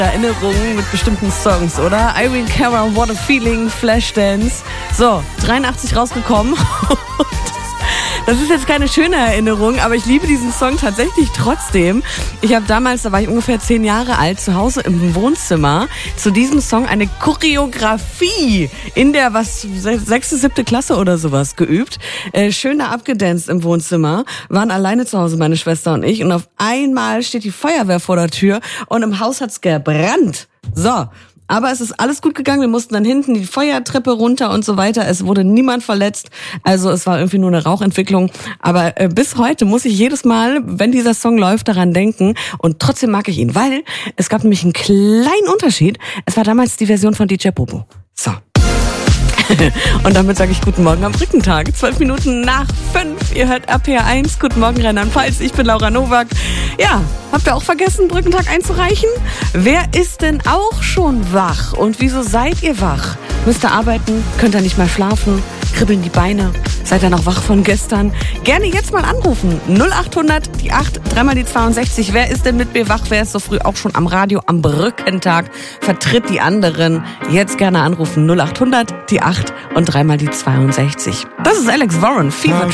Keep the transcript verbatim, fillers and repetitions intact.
Erinnerungen mit bestimmten Songs, oder? Irene Cara, What a Feeling, Flashdance. So, dreiundachtzig rausgekommen. Das ist jetzt keine schöne Erinnerung, aber ich liebe diesen Song tatsächlich trotzdem. Ich habe damals, da war ich ungefähr zehn Jahre alt, zu Hause im Wohnzimmer zu diesem Song eine Choreografie in der, was, sechste, siebte Klasse oder sowas geübt. Äh, schön da abgedanced im Wohnzimmer, waren alleine zu Hause, meine Schwester und ich, und auf einmal steht die Feuerwehr vor der Tür und im Haus hat's gebrannt. So. Aber es ist alles gut gegangen. Wir mussten dann hinten die Feuertreppe runter und so weiter. Es wurde niemand verletzt. Also es war irgendwie nur eine Rauchentwicklung. Aber äh, bis heute muss ich jedes Mal, wenn dieser Song läuft, daran denken. Und trotzdem mag ich ihn, weil es gab nämlich einen kleinen Unterschied. Es war damals die Version von D J Bobo. So. Und damit sage ich guten Morgen am Brückentag. Zwölf Minuten nach fünf. Ihr hört R P R eins. Guten Morgen, Rheinland-Pfalz. Ich bin Laura Nowak. Ja, habt ihr auch vergessen, Brückentag einzureichen? Wer ist denn auch schon wach? Und wieso seid ihr wach? Müsst ihr arbeiten? Könnt ihr nicht mal schlafen? Kribbeln die Beine? Seid ihr noch wach von gestern? Gerne jetzt mal anrufen. null acht hundert, die acht, dreimal die zweiundsechzig. Wer ist denn mit mir wach? Wer ist so früh auch schon am Radio am Brückentag? Vertritt die anderen. Jetzt gerne anrufen. null acht hundert, die acht und dreimal die zweiundsechzig. Das ist Alex Warren, Fever